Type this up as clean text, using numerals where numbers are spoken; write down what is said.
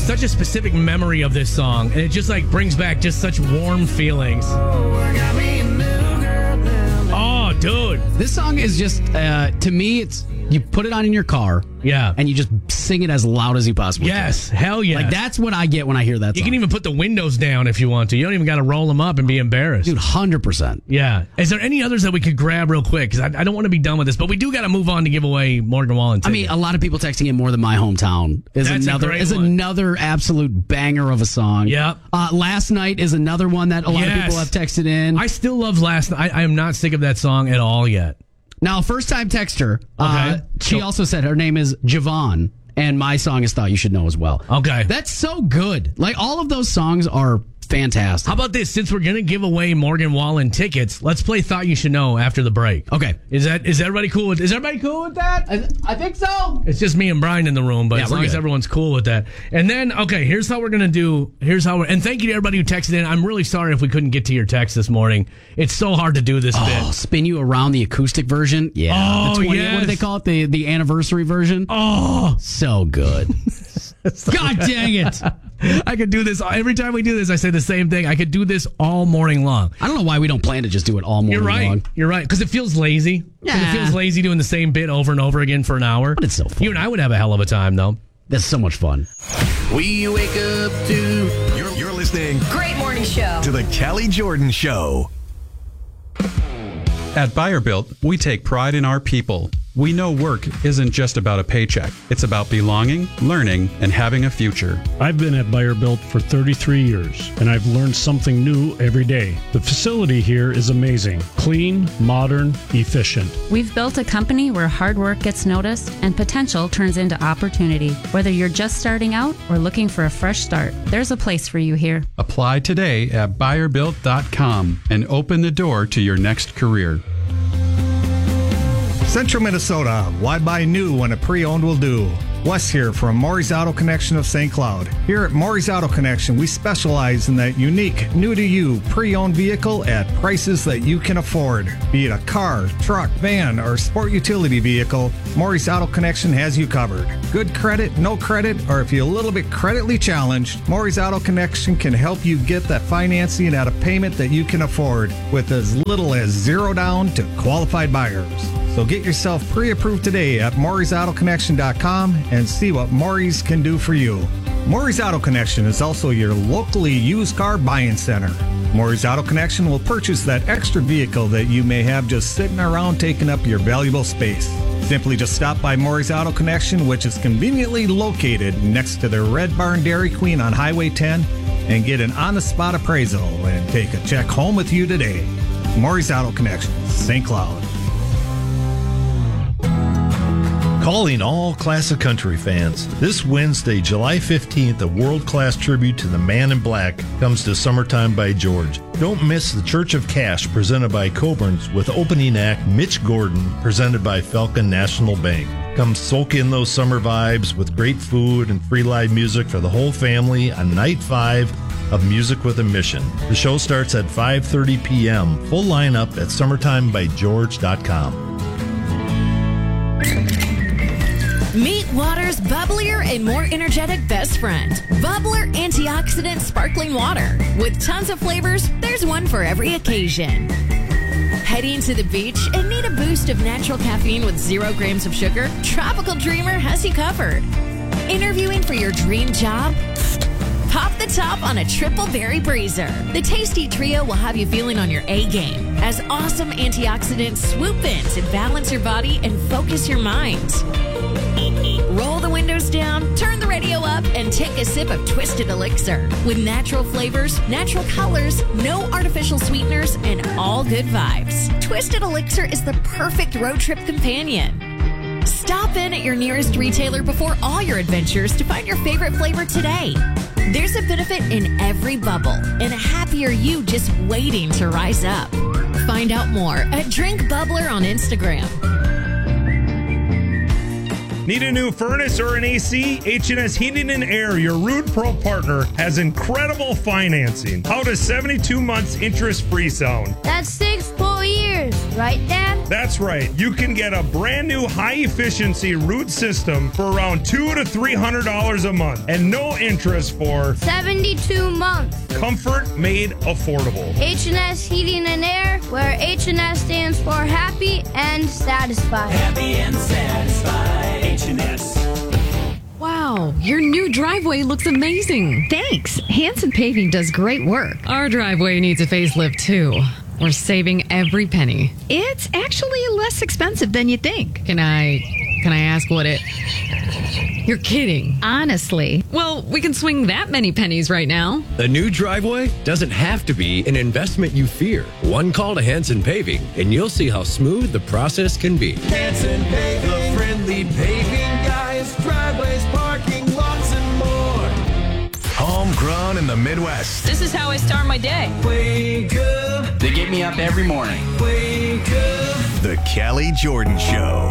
such a specific memory of this song, and it just like brings back just such warm feelings. Oh, dude. This song is just, to me, it's you put it on in your car. Yeah. And you just sing it as loud as you possibly can. Yes, hell yeah. Like, that's what I get when I hear that song. You can even put the windows down if you want to. You don't even got to roll them up and be embarrassed. Dude, 100%. Yeah. Is there any others that we could grab real quick? Because I don't want to be done with this, but we do got to move on to give away Morgan Wallen tickets. I mean, a lot of people texting in More Than My Hometown is another absolute banger of a song. Yep. Last Night is another one that a lot of people have texted in. I still love Last Night. I am not sick of that song at all yet. Now, first time texter, Okay. she also said her name is Javon, and my song is Thought You Should Know as well. Okay. That's so good. Like, all of those songs are fantastic. How about this? Since we're going to give away Morgan Wallen tickets, let's play Thought You Should Know after the break. Okay. Is everybody cool with that? I think so. It's just me and Brian in the room, but as long as everyone's cool with that. And then, okay, here's how we're going to do. And thank you to everybody who texted in. I'm really sorry if we couldn't get to your text this morning. It's so hard to do this bit. Spin You Around, the acoustic version. Yeah. Oh, yes. What do they call it? The anniversary version? Oh. So good. God dang it. I could do this. Every time we do this, I say the same thing. I could do this all morning long. I don't know why we don't plan to just do it all morning long. You're right. Because it feels lazy. Yeah. It feels lazy doing the same bit over and over again for an hour. But it's so fun. You and I would have a hell of a time, though. That's so much fun. We wake up to... You're listening... Great morning show. ...to the Callie Jordan Show. At Buyer Built, we take pride in our people. We know work isn't just about a paycheck. It's about belonging, learning, and having a future. I've been at Buyer Built for 33 years, and I've learned something new every day. The facility here is amazing. Clean, modern, efficient. We've built a company where hard work gets noticed and potential turns into opportunity. Whether you're just starting out or looking for a fresh start, there's a place for you here. Apply today at buyerbuilt.com and open the door to your next career. Central Minnesota, why buy new when a pre-owned will do? Wes here from Maury's Auto Connection of St. Cloud. Here at Maury's Auto Connection, we specialize in that unique, new-to-you, pre-owned vehicle at prices that you can afford. Be it a car, truck, van, or sport utility vehicle, Maury's Auto Connection has you covered. Good credit, no credit, or if you're a little bit creditly challenged, Maury's Auto Connection can help you get that financing at a payment that you can afford with as little as $0 down to qualified buyers. So get yourself pre-approved today at Maury'sAutoConnection.com and see what Maury's can do for you. Maury's Auto Connection is also your locally used car buying center. Maury's Auto Connection will purchase that extra vehicle that you may have just sitting around taking up your valuable space. Simply just stop by Maury's Auto Connection, which is conveniently located next to the Red Barn Dairy Queen on Highway 10, and get an on-the-spot appraisal and take a check home with you today. Maury's Auto Connection, St. Cloud. Calling all classic country fans. This Wednesday, July 15th, a world-class tribute to the Man in Black comes to Summertime by George. Don't miss the Church of Cash presented by Coburn's with opening act Mitch Gordon presented by Falcon National Bank. Come soak in those summer vibes with great food and free live music for the whole family on night 5 of Music with a Mission. The show starts at 5:30 p.m. Full lineup at summertimebygeorge.com. Meet water's bubblier and more energetic best friend. Bubbler Antioxidant Sparkling Water. With tons of flavors, there's one for every occasion. Heading to the beach and need a boost of natural caffeine with 0 grams of sugar? Tropical Dreamer has you covered. Interviewing for your dream job? Pop the top on a triple berry breezer. The tasty trio will have you feeling on your A game as awesome antioxidants swoop in to balance your body and focus your mind. Roll the windows down, turn the radio up, and take a sip of Twisted Elixir. With natural flavors, natural colors, no artificial sweeteners, and all good vibes. Twisted Elixir is the perfect road trip companion. Stop in at your nearest retailer before all your adventures to find your favorite flavor today. There's a benefit in every bubble and a happier you just waiting to rise up. Find out more at Drink Bubbler on Instagram. Need a new furnace or an AC? H&S Heating and Air, your Rude Pro partner, has incredible financing. How does 72 months interest-free sound? That's 6 full years. years, right, Dad? That's right. You can get a brand new high-efficiency root system for around $200 to $300 a month and no interest for 72 months. Comfort made affordable. H&S Heating and Air, where H&S stands for happy and satisfied. Happy and satisfied. H&S. Wow, your new driveway looks amazing. Thanks. Hanson Paving does great work. Our driveway needs a facelift, too. We're saving every penny. It's actually less expensive than you think. Can I ask what it... You're kidding. Honestly. Well, we can swing that many pennies right now. A new driveway doesn't have to be an investment you fear. One call to Hanson Paving, and you'll see how smooth the process can be. Hanson Paving, the friendly paving guys, driveways, parking lots, and more. Homegrown in the Midwest. This is how I start my day. Wake up. They get me up every morning. Wake up. The Kelly Jordan Show.